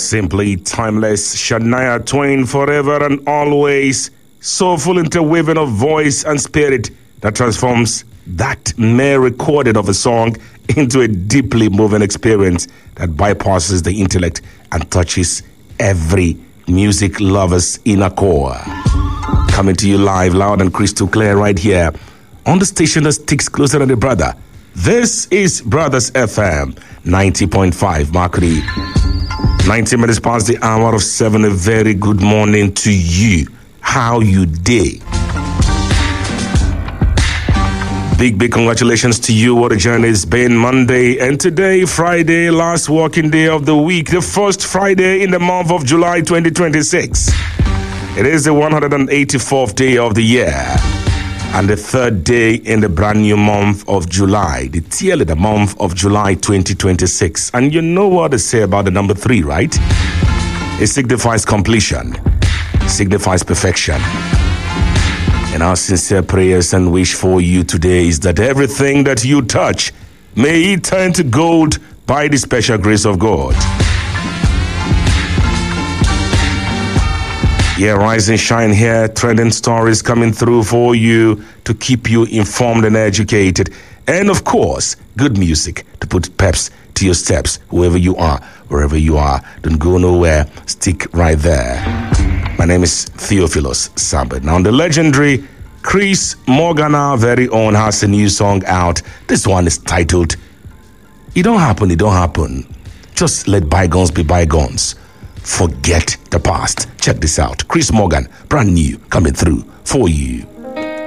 Simply timeless, Shania Twain, forever and always. Soulful interweaving of voice and spirit that transforms that mere recording of a song into a deeply moving experience that bypasses the intellect and touches every music lover's inner core. Coming to you live, loud and crystal clear right here on the station that sticks closer than a brother. This is Brothers FM 90.5 Makudi. 90 minutes past the hour of 7. A very good morning to you. How you day? Big congratulations to you. What a journey it's been. Monday and today, Friday, last working day of the week, the first Friday in the month of July 2026. It is the 184th day of the year and the third day in the brand new month of July, the tail of the month of July 2026. And you know what they say about the number 3, right? It signifies completion, signifies perfection. And our sincere prayers and wish for you today is that everything that you touch may it turn to gold by the special grace of God. Yeah, rise and shine here. Trending stories coming through for you to keep you informed and educated. And of course, good music to put peps to your steps. Whoever you are, wherever you are, don't go nowhere. Stick right there. My name is Theophilus Sambert. Now, the legendary Chris Morgan, our very own, has a new song out. This one is titled, It Don't Happen, It Don't Happen. Just let bygones be bygones. Forget the past. Check this out. Chris Morgan, brand new, coming through for you.